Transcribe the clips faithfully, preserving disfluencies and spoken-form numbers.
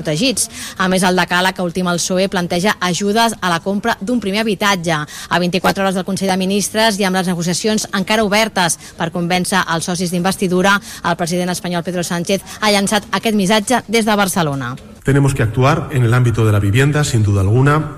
protegits. A més, el decàleg que ultima el P S O E planteja ajudes a la compra d'un primer habitatge. A vint-i-quatre hores del Consell de Ministres i amb les negociacions encara obertes per convèncer els socis d'investidura, el president espanyol Pedro Sánchez ha llançat aquest missatge des de Barcelona. Tenemos que actuar en el ámbito de la vivienda, sin duda alguna,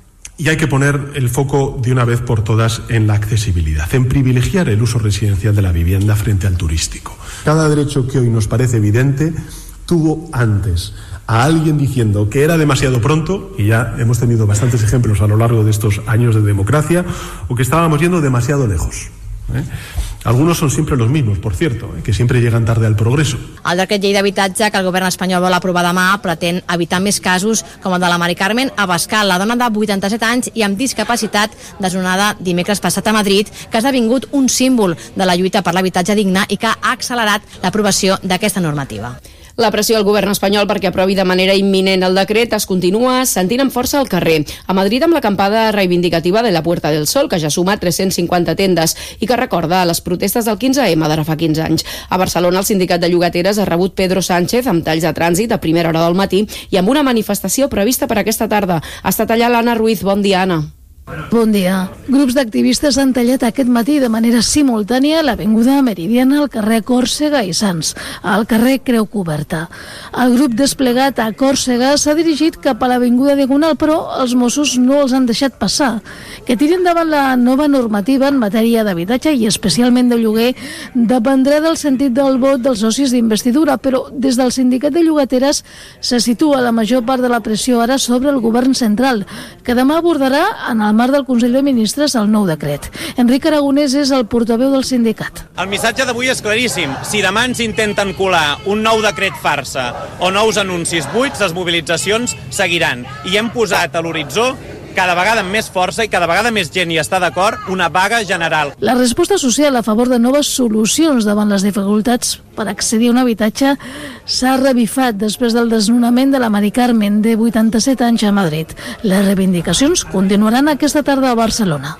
y hay que poner el foco de una vez por todas en la accesibilidad, en privilegiar el uso residencial de la vivienda frente al turístico. Cada derecho que hoy nos parece evidente tuvo antes a alguien diciendo que era demasiado pronto, y ya hemos tenido bastantes ejemplos a lo largo de estos años de democracia, o que estábamos yendo demasiado lejos. ¿eh? Algunos son siempre los mismos, por cierto, ¿eh? que siempre llegan tarde al progreso. El decret llei d'habitatge que el govern espanyol vol aprovar demà pretén evitar més casos com el de la Mari Carmen Abascal, la dona de vuitanta-set anys i amb discapacitat desnonada dimecres passat a Madrid, que ha esdevingut un símbol de la lluita per l'habitatge digne i que ha accelerat l'aprovació d'aquesta normativa. La pressió al govern espanyol perquè aprovi de manera imminent el decret es continua sentint amb força al carrer. A Madrid amb l'acampada reivindicativa de la Puerta del Sol, que ja suma tres-cents cinquanta tendes i que recorda les protestes del quinze ema d'ara fa quinze anys. A Barcelona el sindicat de llogateres ha rebut Pedro Sánchez amb talls de trànsit a primera hora del matí i amb una manifestació prevista per aquesta tarda. Ha estat allà l'Anna Ruiz. Bon dia, Anna. Bon dia. Grups d'activistes han tallat aquest matí de manera simultània l'avinguda Meridiana, al carrer Còrsega i Sants, al carrer Creu Coberta. El grup desplegat a Còrsega s'ha dirigit cap a l'avinguda Diagonal, però els Mossos no els han deixat passar. Que tirin endavant la nova normativa en matèria d'habitatge i especialment de lloguer dependrà del sentit del vot dels socis d'investidura, però des del sindicat de llogateres se situa la major part de la pressió ara sobre el govern central, que demà abordarà en el marc del Consell de Ministres el nou decret. Enric Aragonès és el portaveu del sindicat. El missatge d'avui és claríssim. Si demà ens intenten colar un nou decret farsa o nous anuncis buits, les mobilitzacions seguiran. I hem posat a l'horitzó, cada vegada amb més força i cada vegada més gent hi està d'acord, una vaga general. La resposta social a favor de noves solucions davant les dificultats per accedir a un habitatge s'ha revifat després del desnonament de la Mari Carmen, de vuitanta-set anys, a Madrid. Les reivindicacions continuaran aquesta tarda a Barcelona.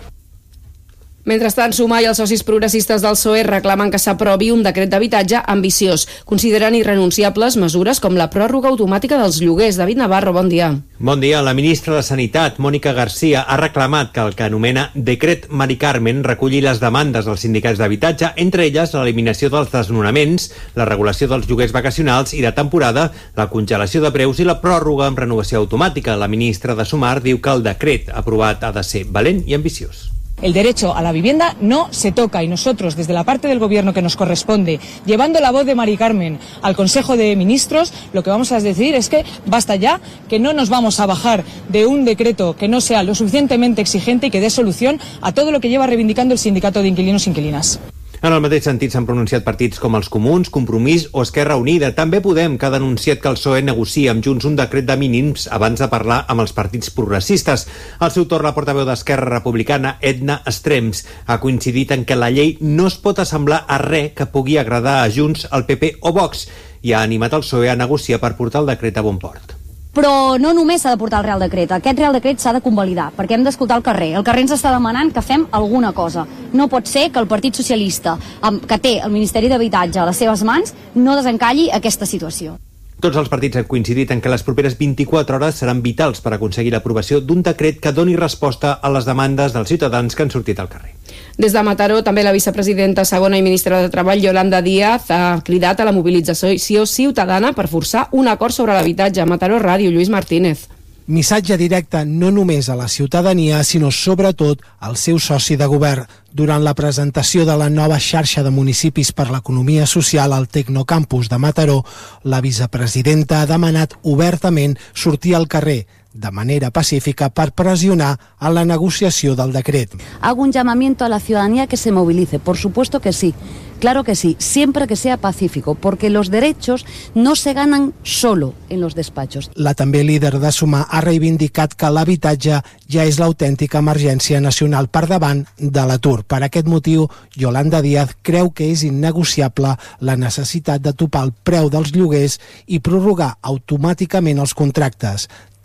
Mentrestant, Sumar i els socis progressistes del P S O E reclamen que s'aprovi un decret d'habitatge ambiciós. Consideren irrenunciables mesures com la pròrroga automàtica dels lloguers. David Navarro, bon dia. Bon dia. La ministra de Sanitat, Mònica Garcia, ha reclamat que el que anomena Decret Mari Carmen reculli les demandes dels sindicats d'habitatge, entre elles l'eliminació dels desnonaments, la regulació dels lloguers vacacionals i de temporada, la congelació de preus i la pròrroga amb renovació automàtica. La ministra de Sumar diu que el decret aprovat ha de ser valent i ambiciós. El derecho a la vivienda no se toca y nosotros, desde la parte del gobierno que nos corresponde, llevando la voz de Mari Carmen al Consejo de Ministros, lo que vamos a decir es que basta ya, que no nos vamos a bajar de un decreto que no sea lo suficientemente exigente y que dé solución a todo lo que lleva reivindicando el sindicato de inquilinos e inquilinas. En el mateix sentit s'han pronunciat partits com els Comuns, Compromís o Esquerra Unida. També Podem, que ha denunciat que el P S O E negocia amb Junts un decret de mínims abans de parlar amb els partits progressistes. Al seu torn, la portaveu d'Esquerra Republicana, Edna Estrems, ha coincidit en que la llei no es pot assemblar a res que pugui agradar a Junts, al P P o Vox, i ha animat el P S O E a negociar per portar el decret a bon port. Però no només s'ha de portar el Real Decret, aquest Real Decret s'ha de convalidar, perquè hem d'escoltar el carrer. El carrer ens està demanant que fem alguna cosa. No pot ser que el Partit Socialista, que té el Ministeri d'Habitatge a les seves mans, no desencalli aquesta situació. Tots els partits han coincidit en que les properes vint-i-quatre hores seran vitals per aconseguir l'aprovació d'un decret que doni resposta a les demandes dels ciutadans que han sortit al carrer. Des de Mataró, també la vicepresidenta segona i ministra de Treball, Yolanda Díaz, ha cridat a la mobilització ciutadana per forçar un acord sobre l'habitatge. Mataró Ràdio, Lluís Martínez. Missatge directe no només a la ciutadania, sinó sobretot al seu soci de govern. Durant la presentació de la nova xarxa de municipis per l'economia social al Tecnocampus de Mataró, la vicepresidenta ha demanat obertament sortir al carrer de manera pacífica per pressionar a la negociació del decret. Hago un llamamiento a la ciudadanía que se movilice, por supuesto que sí. Claro que sí, siempre que sea pacífico, porque los derechos no se ganan solo en los despachos. La també líder de Sumar ha reivindicat que l'habitatge ja és l'autèntica emergència nacional per davant de l'atur. Per aquest motiu, Yolanda Díaz creu que és innegociable la necessitat de topar el preu dels lloguers i prorrogar automàticament els contractes.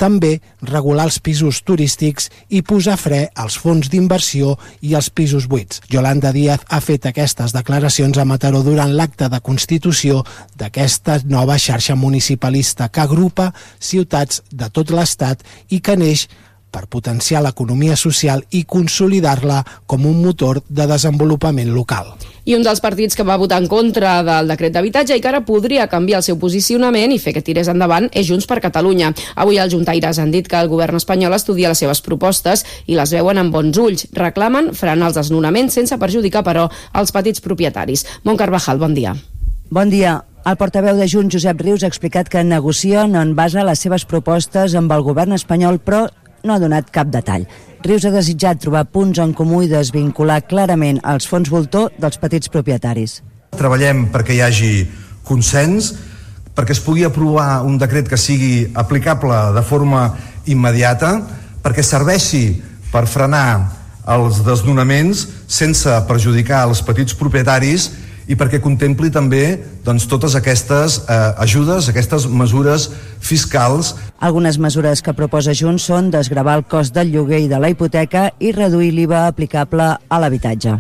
també regular els pisos turístics i posar fre als fons d'inversió i als pisos buits. Yolanda Díaz ha fet aquestes declaracions a Mataró durant l'acte de constitució d'aquesta nova xarxa municipalista que agrupa ciutats de tot l'Estat i que neix per potenciar l'economia social i consolidar-la com un motor de desenvolupament local. I un dels partits que va votar en contra del decret d'habitatge i que ara podria canviar el seu posicionament i fer que tirés endavant és Junts per Catalunya. Avui els juntaires han dit que el govern espanyol estudia les seves propostes i les veuen amb bons ulls. Reclamen frenar els desnonaments sense perjudicar, però, els petits propietaris. Mont Carvajal, bon dia. Bon dia. El portaveu de Junts, Josep Rius, ha explicat que negocien en base a les seves propostes amb el govern espanyol, però no ha donat cap detall. Rius ha desitjat trobar punts en comú i desvincular clarament els fons voltor dels petits propietaris. Treballem perquè hi hagi consens, perquè es pugui aprovar un decret que sigui aplicable de forma immediata, perquè serveixi per frenar els desnonaments sense perjudicar els petits propietaris i perquè contempli també doncs, totes aquestes eh, ajudes, aquestes mesures fiscals. Algunes mesures que proposa Junts són desgravar el cost del lloguer i de la hipoteca i reduir l'I V A aplicable a l'habitatge.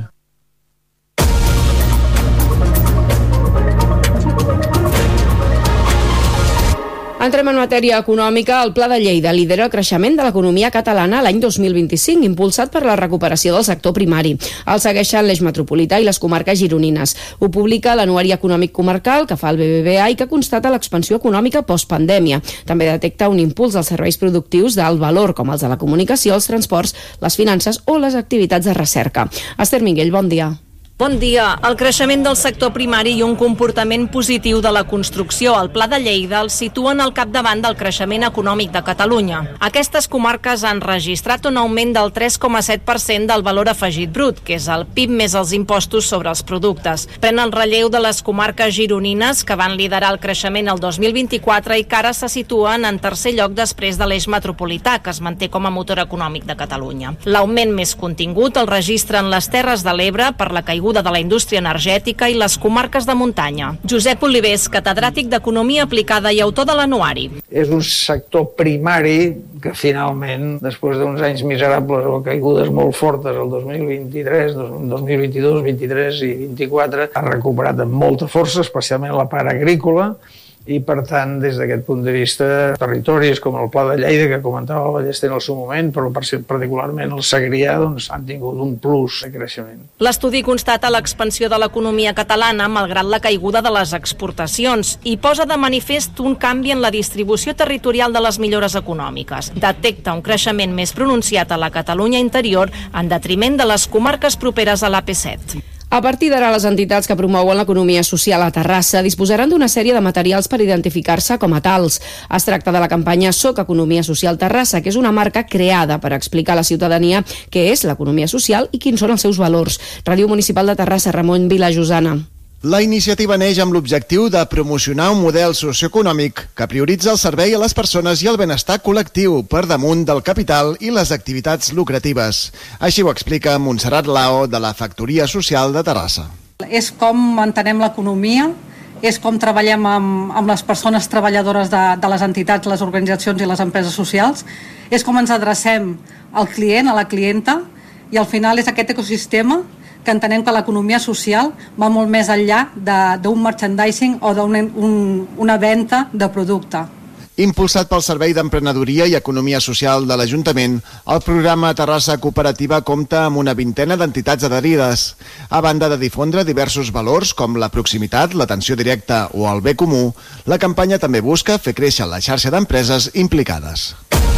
Entrem en matèria econòmica. El Pla de Lleida lidera el creixement de l'economia catalana l'any dos mil vint-i-cinc, impulsat per la recuperació del sector primari. El segueixen l'Eix Metropolità i les comarques gironines. Ho publica l'Anuari Econòmic Comarcal que fa el B B V A i que constata l'expansió econòmica postpandèmia. També detecta un impuls dels serveis productius d'alt valor, com els de la comunicació, els transports, les finances o les activitats de recerca. Esther Minguell, bon dia. Bon dia. El creixement del sector primari i un comportament positiu de la construcció al Pla de Lleida el situen al capdavant del creixement econòmic de Catalunya. Aquestes comarques han registrat un augment del tres coma set per cent del valor afegit brut, que és el P I B més els impostos sobre els productes. Pren el relleu de les comarques gironines, que van liderar el creixement el dos mil vint-i-quatre i que ara se situen en tercer lloc després de l'Eix Metropolità, que es manté com a motor econòmic de Catalunya. L'augment més contingut el registren les Terres de l'Ebre per la caiguda de la indústria energètica i les comarques de muntanya. Josep Olivés, catedràtic d'Economia Aplicada i autor de l'Anuari. És un sector primari que finalment, després d'uns anys miserables o caigudes molt fortes el dos mil vint-i-tres, dos mil vint-i-dos, vint-i-tres i vint-i-quatre, ha recuperat amb molta força, especialment la part agrícola, i per tant, des d'aquest punt de vista, territoris com el Pla de Lleida, que comentava el Ballester en el seu moment, però particularment el Segrià, doncs, han tingut un plus de creixement. L'estudi constata l'expansió de l'economia catalana malgrat la caiguda de les exportacions i posa de manifest un canvi en la distribució territorial de les millores econòmiques. Detecta un creixement més pronunciat a la Catalunya interior en detriment de les comarques properes a l'A P set. A partir d'ara, les entitats que promouen l'economia social a Terrassa disposaran d'una sèrie de materials per identificar-se com a tals. Es tracta de la campanya Soc Economia Social Terrassa, que és una marca creada per explicar a la ciutadania què és l'economia social i quins són els seus valors. Ràdio Municipal de Terrassa, Ramon Vilajosana. La iniciativa neix amb l'objectiu de promocionar un model socioeconòmic que prioritza el servei a les persones i el benestar col·lectiu per damunt del capital i les activitats lucratives. Així ho explica Montserrat Lao, de la Factoria Social de Terrassa. És com entenem l'economia, és com treballem amb, amb les persones treballadores de, de les entitats, les organitzacions i les empreses socials, és com ens adrecem al client, a la clienta, i al final és aquest ecosistema que entenem que l'economia social va molt més enllà d'un merchandising o d'una un, una venda de producte. Impulsat pel Servei d'Emprenedoria i Economia Social de l'Ajuntament, el programa Terrassa Cooperativa compta amb una vintena d'entitats adherides. A banda de difondre diversos valors com la proximitat, l'atenció directa o el bé comú, la campanya també busca fer créixer la xarxa d'empreses implicades.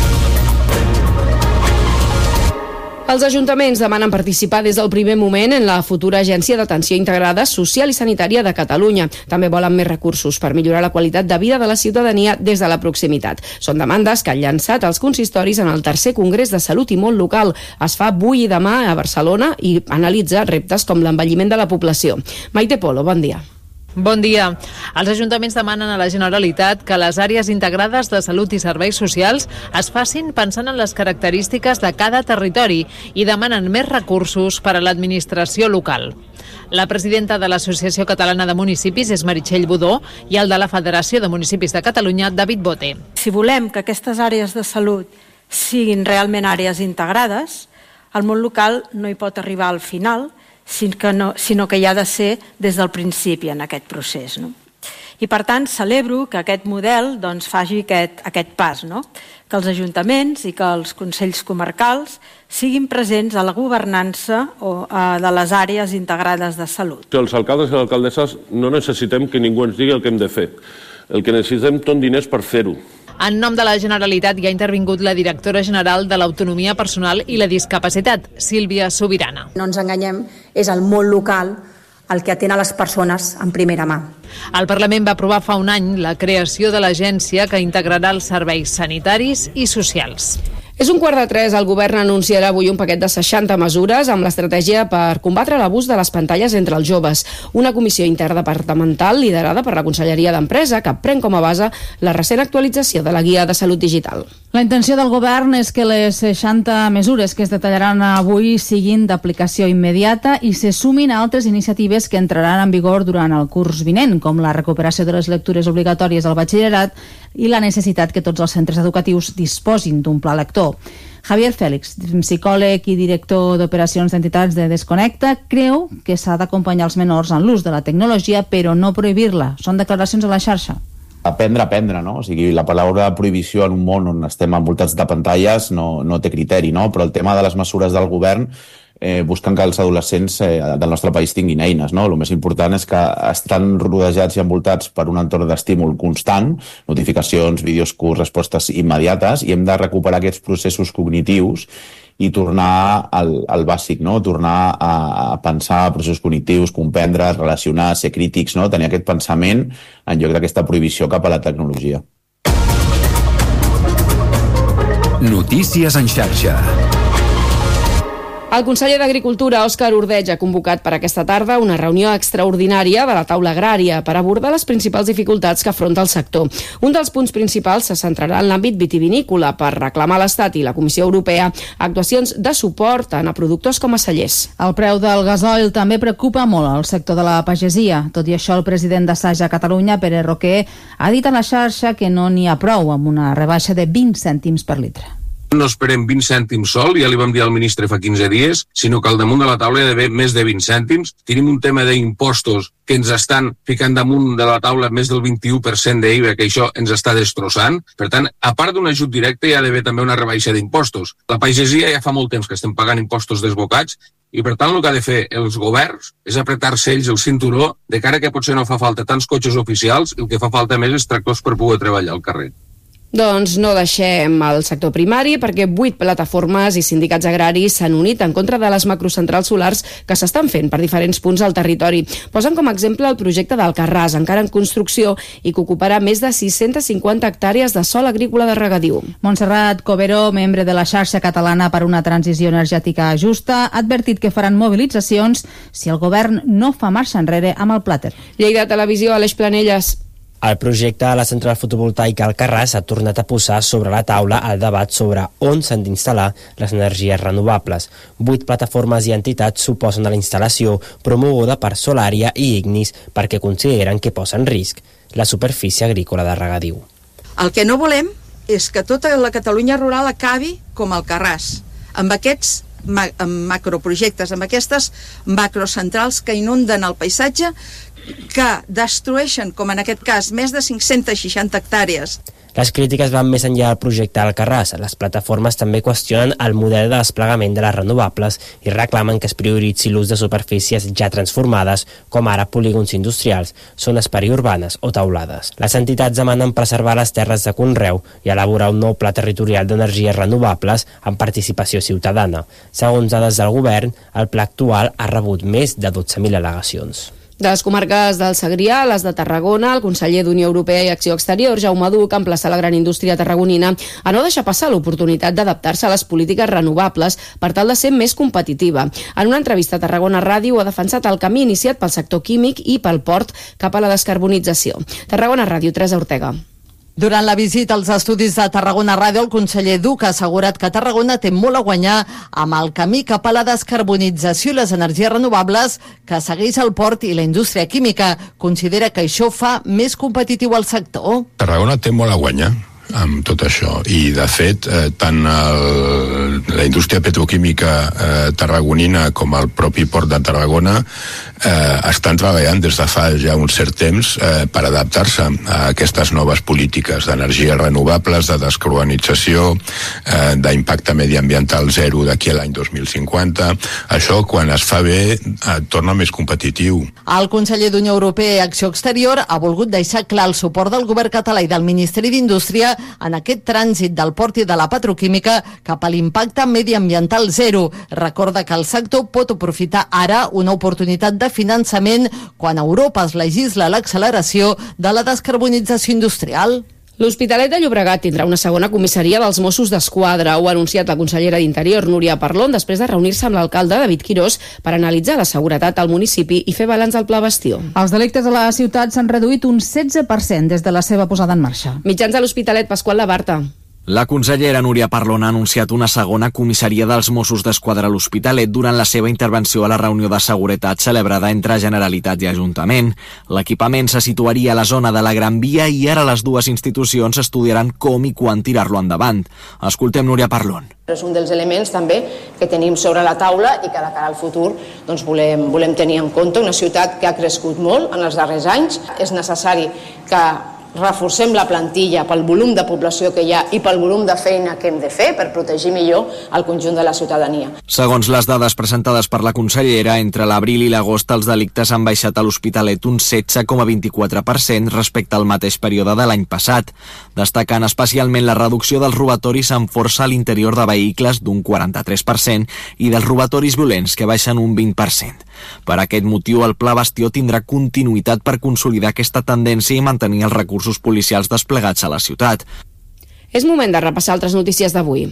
Els ajuntaments demanen participar des del primer moment en la futura Agència d'Atenció Integrada Social i Sanitària de Catalunya. També volen més recursos per millorar la qualitat de vida de la ciutadania des de la proximitat. Són demandes que han llançat els consistoris en el tercer Congrés de Salut i Món Local. Es fa avui i demà a Barcelona i analitza reptes com l'envelliment de la població. Maite Polo, bon dia. Bon dia. Els ajuntaments demanen a la Generalitat que les àrees integrades de salut i serveis socials es facin pensant en les característiques de cada territori i demanen més recursos per a l'administració local. La presidenta de l'Associació Catalana de Municipis és Meritxell Budó i el de la Federació de Municipis de Catalunya, David Bote. Si volem que aquestes àrees de salut siguin realment àrees integrades, el món local no hi pot arribar al final, sinó que, no, sinó que hi ha de ser des del principi en aquest procés. No? I per tant celebro que aquest model doncs, faci aquest, aquest pas, no? Que els ajuntaments i que els consells comarcals siguin presents a la governança o, eh, de les àrees integrades de salut. Els alcaldes i les alcaldesses no necessitem que ningú ens digui el que hem de fer. El que necessitem són diners per fer-ho. En nom de la Generalitat hi ha intervingut la directora general de l'Autonomia Personal i la Discapacitat, Sílvia Sobirana. No ens enganyem, és el món local el que atén a les persones en primera mà. El Parlament va aprovar fa un any la creació de l'agència que integrarà els serveis sanitaris i socials. És un quart de tres. El govern anunciarà avui un paquet de seixanta mesures amb l'estratègia per combatre l'abús de les pantalles entre els joves. Una comissió interdepartamental liderada per la Conselleria d'Empresa que pren com a base la recent actualització de la Guia de Salut Digital. La intenció del govern és que les seixanta mesures que es detallaran avui siguin d'aplicació immediata i se sumin a altres iniciatives que entraran en vigor durant el curs vinent, com la recuperació de les lectures obligatòries al batxillerat i la necessitat que tots els centres educatius disposin d'un pla lector. Javier Félix, psicòleg i director d'operacions d'entitats de Desconnecta, creu que s'ha d'acompanyar els menors en l'ús de la tecnologia, però no prohibir-la. Són declaracions a la xarxa. Aprendre a aprendre, no? O sigui, la paraula prohibició en un món on estem envoltats de pantalles no, no té criteri, no? Però el tema de les mesures del govern eh, busquen que els adolescents eh, del nostre país tinguin eines, no? El més important és que estan rodejats i envoltats per un entorn d'estímul constant, notificacions, vídeos curts, respostes immediates, i hem de recuperar aquests processos cognitius i tornar al, al bàsic, no? Tornar a, a pensar processos cognitius, comprendre, relacionar, ser crítics, no? Tenir aquest pensament en lloc d'aquesta prohibició cap a la tecnologia. Notícies en xarxa. El conseller d'Agricultura, Òscar Ordeig, ha convocat per aquesta tarda una reunió extraordinària de la taula agrària per abordar les principals dificultats que afronta el sector. Un dels punts principals se centrarà en l'àmbit vitivinícola per reclamar a l'Estat i la Comissió Europea actuacions de suport tant a productors com a cellers. El preu del gasoil també preocupa molt al sector de la pagesia. Tot i això, el president de Saja Catalunya, Pere Roquer, ha dit a la xarxa que no n'hi ha prou amb una rebaixa de vint cèntims per litre. No esperem vint cèntims sol, ja li vam dir al ministre fa quinze dies, sinó que al damunt de la taula hi ha d'haver més de vint cèntims. Tenim un tema d'impostos que ens estan ficant damunt de la taula més del vint-i-u per cent d'I V A, que això ens està destrossant. Per tant, a part d'un ajut directe, hi ha d'haver també una rebaixa d'impostos. La pagesia ja fa molt temps que estem pagant impostos desbocats i, per tant, el que ha de fer els governs és apretar-se ells el cinturó de cara que potser no fa falta tants cotxes oficials i el que fa falta més és tractors per poder treballar al carrer. Doncs no deixem el sector primari perquè vuit plataformes i sindicats agraris s'han unit en contra de les macrocentrals solars que s'estan fent per diferents punts del territori. Posen com a exemple el projecte d'Alcarràs, encara en construcció i que ocuparà més de sis-centes cinquanta hectàrees de sòl agrícola de regadiu. Montserrat Covero, membre de la xarxa catalana per una transició energètica justa, ha advertit que faran mobilitzacions si el govern no fa marxa enrere amb el plàter. Lleida Televisió, Aleix Planelles. El projecte de la central fotovoltaica Alcarràs ha tornat a posar sobre la taula el debat sobre on s'han d'instal·lar les energies renovables. Vuit plataformes i entitats s'oposen a la instal·lació promoguda per Solària i Ignis perquè consideren que posa en risc la superfície agrícola de regadiu. El que no volem és que tota la Catalunya rural acabi com Alcarràs, amb aquests ma macroprojectes, amb aquestes macrocentrals que inunden el paisatge, que destrueixen, com en aquest cas, més de cinc-centes seixanta hectàrees. Les crítiques van més enllà del projecte Alcarràs. Les plataformes també qüestionen el model de desplegament de les renovables i reclamen que es prioritzi l'ús de superfícies ja transformades, com ara polígons industrials, zones periurbanes o taulades. Les entitats demanen preservar les terres de conreu i elaborar un nou pla territorial d'energies renovables amb participació ciutadana. Segons dades del govern, el pla actual ha rebut més de dotze mil al·legacions. De les comarques del Segrià, les de Tarragona, el conseller d'Unió Europea i Acció Exterior, Jaume Duch, emplaça la gran indústria tarragonina a no deixar passar l'oportunitat d'adaptar-se a les polítiques renovables per tal de ser més competitiva. En una entrevista a Tarragona Ràdio ha defensat el camí iniciat pel sector químic i pel port cap a la descarbonització. Tarragona Ràdio, Teresa Ortega. Durant la visita als estudis de Tarragona Ràdio, el conseller Duch ha assegurat que Tarragona té molt a guanyar amb el camí cap a la descarbonització i les energies renovables que segueix el port i la indústria química. Considera que això fa més competitiu el sector. Tarragona té molt a guanyar amb tot això i de fet eh, tant el, la indústria petroquímica eh, tarragonina com el propi port de Tarragona eh, estan treballant des de fa ja un cert temps eh, per adaptar-se a aquestes noves polítiques d'energies renovables, de descarbonització, eh, d'impacte mediambiental zero d'aquí a l'any dos mil cinquanta. Això quan es fa bé eh, torna més competitiu. El conseller d'Unió Europea i Acció Exterior ha volgut deixar clar el suport del govern català i del Ministeri d'Indústria en aquest trànsit del port i de la petroquímica cap a l'impacte mediambiental zero. Recorda que el sector pot aprofitar ara una oportunitat de finançament quan a Europa es legisla l'acceleració de la descarbonització industrial. L'Hospitalet de Llobregat tindrà una segona comissaria dels Mossos d'Esquadra. Ho ha anunciat la consellera d'Interior, Núria Parlon, després de reunir-se amb l'alcalde David Quirós per analitzar la seguretat al municipi i fer balanç al Pla Bastió. Els delictes a la ciutat s'han reduït un setze per cent des de la seva posada en marxa. Mitjans de l'Hospitalet, Pasqual Labarta. La consellera Núria Parlon ha anunciat una segona comissaria dels Mossos d'Esquadra a l'Hospitalet durant la seva intervenció a la reunió de seguretat celebrada entre Generalitat i Ajuntament. L'equipament se situaria a la zona de la Gran Via i ara les dues institucions estudiaran com i quan tirar-lo endavant. Escoltem Núria Parlon. És un dels elements també que tenim sobre la taula i que de cara al futur doncs, volem, volem tenir en compte. Una ciutat que ha crescut molt en els darrers anys. És necessari que reforcem la plantilla pel volum de població que hi ha i pel volum de feina que hem de fer per protegir millor el conjunt de la ciutadania. Segons les dades presentades per la consellera, entre l'abril i l'agost els delictes han baixat a l'Hospitalet un setze coma vint-i-quatre per cent respecte al mateix període de l'any passat, destacant especialment la reducció dels robatoris amb força a l'interior de vehicles d'un quaranta-tres per cent i dels robatoris violents que baixen un vint per cent. Per aquest motiu, el Pla Bastió tindrà continuïtat per consolidar aquesta tendència i mantenir els recursos policials desplegats a la ciutat. És moment de repassar altres notícies d'avui.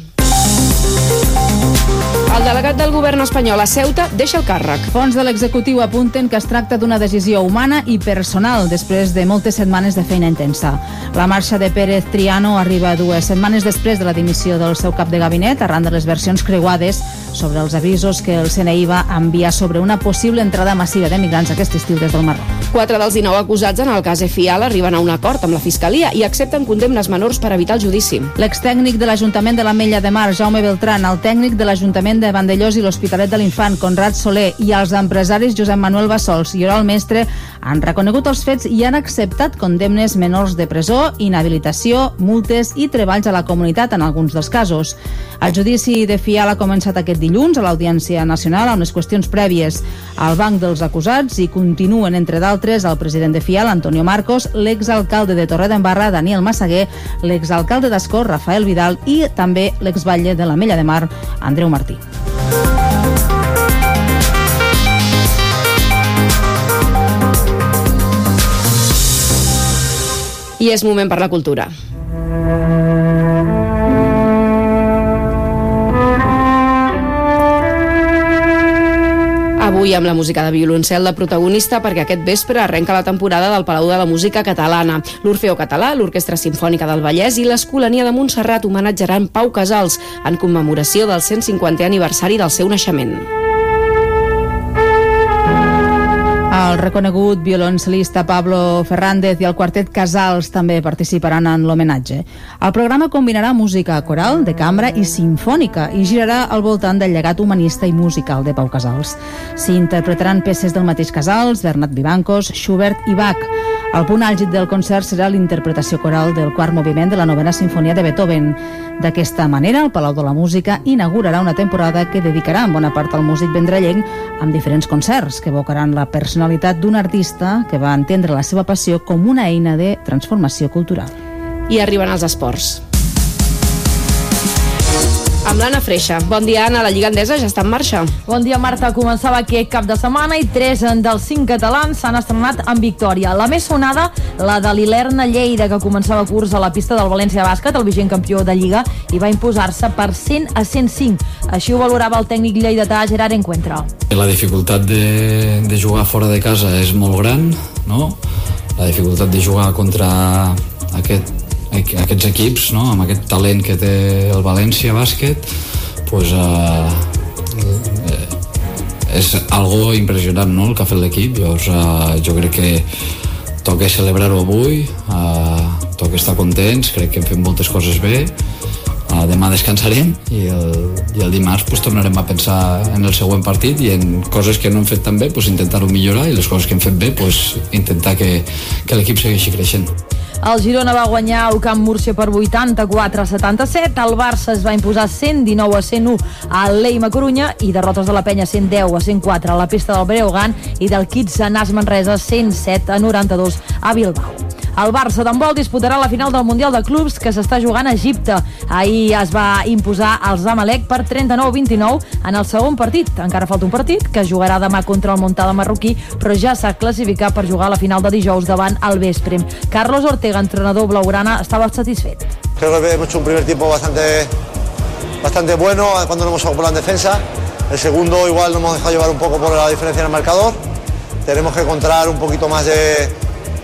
El delegat del govern espanyol a Ceuta deixa el càrrec. Fons de l'executiu apunten que es tracta d'una decisió humana i personal després de moltes setmanes de feina intensa. La marxa de Pérez Triano arriba dues setmanes després de la dimissió del seu cap de gabinet arran de les versions creuades sobre els avisos que el C N I va enviar sobre una possible entrada massiva de migrants aquest estiu des del Marroc. Quatre dels dinou acusats en el cas Efial arriben a un acord amb la Fiscalia i accepten condemnes menors per evitar el judici. L'extècnic de l'Ajuntament de l'Ametlla de Mar, Jaume Beltran, el tècnic de l'Ajuntament de Vandellós i l'Hospitalet de l'Infant, Conrad Soler, i els empresaris Josep Manuel Bassols i Oriol Mestre han reconegut els fets i han acceptat condemnes menors de presó, inhabilitació, multes i treballs a la comunitat en alguns dels casos. El judici de Fial ha començat aquest dilluns a l'Audiència Nacional amb les qüestions prèvies al banc dels acusats i continuen, entre d'altres, el president de Fial, Antonio Marcos, l'exalcalde de Torredembarra, Daniel Massaguer, l'exalcalde d'Ascó, Rafael Vidal, i també l'exbatlle de l'Ametlla de Mar, Andreu Martí. I és moment per la cultura. Avui amb la música de violoncel de protagonista perquè aquest vespre arrenca la temporada del Palau de la Música Catalana. L'Orfeó Català, l'Orquestra Simfònica del Vallès i l'Escolania de Montserrat homenatjaran Pau Casals en commemoració del cent cinquantè aniversari del seu naixement. El reconegut violoncel·lista Pablo Fernández i el quartet Casals també participaran en l'homenatge. El programa combinarà música coral, de cambra i simfònica i girarà al voltant del llegat humanista i musical de Pau Casals. S'hi interpretaran peces del mateix Casals, Bernat Vivancos, Schubert i Bach. El punt àlgid del concert serà l'interpretació coral del quart moviment de la novena sinfonia de Beethoven. D'aquesta manera, el Palau de la Música inaugurarà una temporada que dedicarà en bona part al músic vendrellenc amb diferents concerts que evocaran la personalitat d'un artista que va entendre la seva passió com una eina de transformació cultural. I arriben els esports. Amb l'Anna Freixa. Bon dia, Anna. La Lliga Endesa ja està en marxa. Bon dia, Marta. Començava aquest cap de setmana i tres dels cinc catalans s'han estrenat amb victòria. La més sonada, la de l'Ilerna Lleida, que començava curs a la pista del València Bàsquet, el vigent campió de Lliga, i va imposar-se per cent a cent cinc. Així ho valorava el tècnic lleidatà Gerard Encuentra. La dificultat de, de jugar fora de casa és molt gran, no? La dificultat de jugar contra aquest, aquests equips, no? Amb aquest talent que té el València Bàsquet, pues, eh, és algo impressionant, no?, el que ha fet l'equip. Llavors, eh, jo crec que toca celebrar-ho avui, eh, toca estar contents, crec que hem fet moltes coses bé. Uh, demà descansarem i el, i el dimarts pues, tornarem a pensar en el següent partit i en coses que no hem fet tan bé pues, intentar-ho millorar, i les coses que hem fet bé pues, intentar que, que l'equip segueixi creixent. El Girona va guanyar al Camp Múrcia per vuitanta-quatre a setanta-set, el Barça es va imposar cent dinou a cent u al Leima Corunya i derrotes de la Penya cent deu a cent quatre a la pista del Breogán i del Kids Nas Manresa cent set a noranta-dos a Bilbao. El Barça d'handbol disputarà la final del Mundial de Clubs que s'està jugant a Egipte. Ahir es va imposar al Zamalek per trenta-nou a vint-i-nou en el segon partit. Encara falta un partit que es jugarà demà contra el Montcada marroquí, però ja s'ha classificat per jugar a la final de dijous davant el Veszprém. Carlos Ortega, entrenador blaugrana, estava satisfet. Creo que hemos hecho un primer tiempo bastante, bastante bueno cuando nos hemos ocupado en defensa. El segundo igual nos hemos dejado llevar un poco por la diferencia en el marcador. Tenemos que encontrar un poquito más de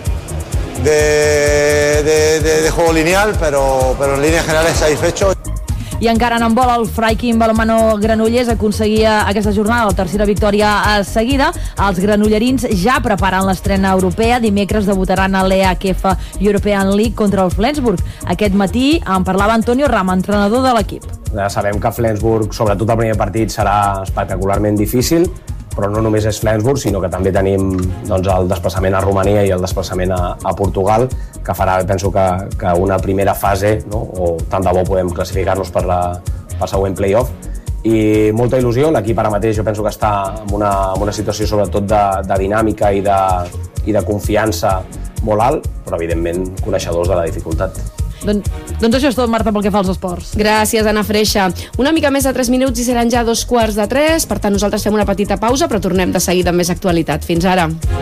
De, de, de, de juego lineal, pero, pero en líneas generales satisfecho. I encara en handbol, el Freikin Balonmano Granollers aconseguia aquesta jornada la tercera victòria seguida. Els granollerins ja preparen l'estrena europea. Dimecres debutaran a l'E H F European League contra el Flensburg. Aquest matí en parlava Antonio Rama, entrenador de l'equip. Ja sabem que Flensburg, sobretot el primer partit, serà espectacularment difícil, però no només és Flensburg, sinó que també tenim doncs, el desplaçament a Romania i el desplaçament a, a Portugal, que farà, penso, que, que una primera fase, no? O tant de bo podem classificar-nos per la per següent play-off. I molta il·lusió, l'equip ara mateix jo penso que està en una, en una situació sobretot de, de dinàmica i de, i de confiança molt alt, però evidentment coneixedors de la dificultat. Don, doncs això és tot, Marta, pel que fa als esports. Gràcies, Anna Freixa. Una mica més de tres minuts i seran ja dos quarts de tres. Per tant, nosaltres fem una petita pausa, però tornem de seguida amb més actualitat. Fins ara.